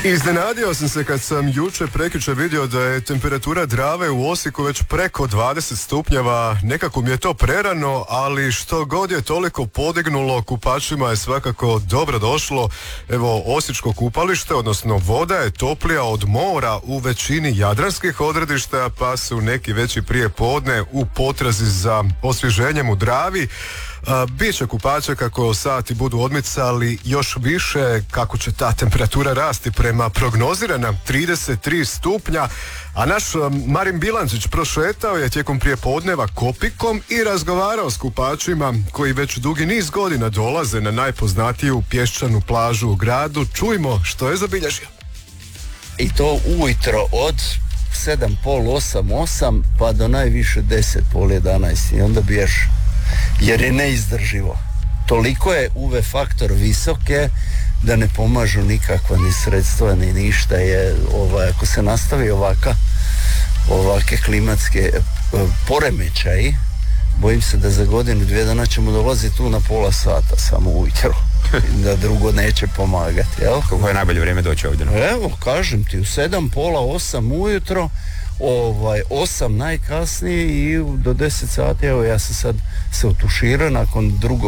Iznenadio sam se kad sam jučer prekjučer vidio da je temperatura Drave u Osijeku već preko 20 stupnjeva. Nekako mi je to prerano, ali što god je toliko podignulo, kupačima je svakako dobro došlo. Evo, osječko kupalište, odnosno voda je toplija od mora u većini jadranskih odredišta, pa su neki veći prije podne u potrazi za osvježenjem u Dravi. Biće kupača kako sati budu odmicali još više, kako će ta temperatura rasti prema prognozirana 33 stupnja, a naš Marin Bilančić prošetao je tijekom prijepodneva Kopikom i razgovarao s kupačima koji već dugi niz godina dolaze na najpoznatiju pješčanu plažu u gradu. Čujmo što je zabilježio. I to ujutro od 7:30, 8 pa do najviše 10:30, 11 i onda biješ. Jer je neizdrživo. Toliko je UV faktor visoke da ne pomažu nikakva ni sredstva ni ništa. Ako se nastavi ovake klimatske poremećaji, bojim se da za godinu, 2 dana ćemo dolaziti tu na pola sata samo ujutro. Da drugo neće pomagati, jel? Kako je najbolje vrijeme doći ovdje? Evo, kažem ti, u 7:30, 8 ujutro, 8 najkasnije i do 10 sati, evo ja sam sad se otuširao nakon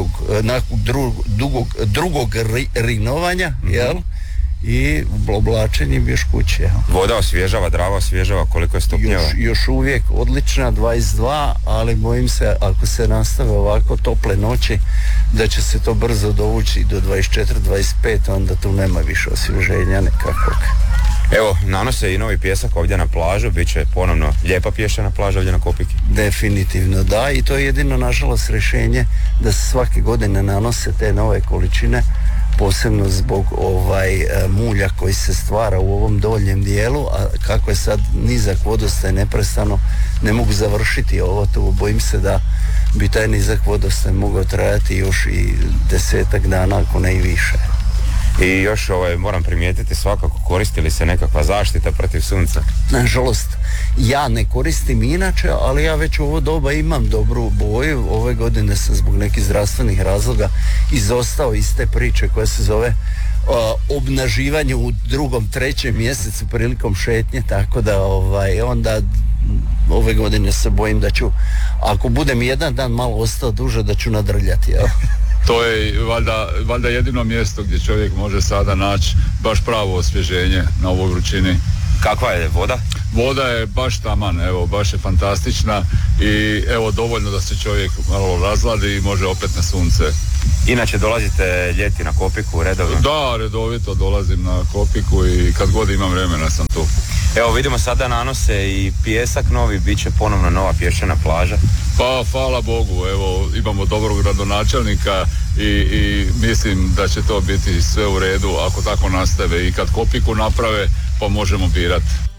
drugog rinovanja, jel? I oblačenje biješ kući, jel? Voda osvježava, Drava osvježava, koliko je stupnjeva? Još uvijek odlična, 22, ali bojim se ako se nastave ovako tople noći da će se to brzo dovući do 24, 25, onda tu nema više osvježenja nekakvog. Evo, nanose i novi pjesak ovdje na plažu, bit će ponovno lijepa pješčana plaža ovdje na Kopiki. Definitivno da, i to je jedino nažalost rješenje da se svake godine nanose te nove količine, posebno zbog mulja koji se stvara u ovom donjem dijelu, a kako je sad nizak vodostaj neprestano, ne mogu završiti ovo tu, bojim se da bi taj nizak vodostaj mogao trajati još i 10 dana, ako ne i više. I još moram primijetiti, svakako koristi li se nekakva zaštita protiv sunca? Nažalost, ja ne koristim inače, ali ja već u ovo doba imam dobru boju. Ove godine sam zbog nekih zdravstvenih razloga izostao iz te priče koja se zove obnaživanje u 2., 3. mjesecu prilikom šetnje, tako da onda ove godine se bojim da ću, ako budem jedan dan malo ostao duže, da ću nadrljati, jel? To je valjda jedino mjesto gdje čovjek može sada naći baš pravo osvježenje na ovoj vrućini. Kakva je voda? Voda je baš taman, evo, baš je fantastična i evo dovoljno da se čovjek malo razladi i može opet na sunce. Inače dolazite ljeti na Kopiku redovno? Da, redovito dolazim na Kopiku i kad god imam vremena sam tu. Evo vidimo sada nanose i pijesak novi, bit će ponovno nova pješčana plaža. Pa hvala Bogu, evo imamo dobrog gradonačelnika i mislim da će to biti sve u redu ako tako nastave i kad Kopiku naprave pa možemo birati.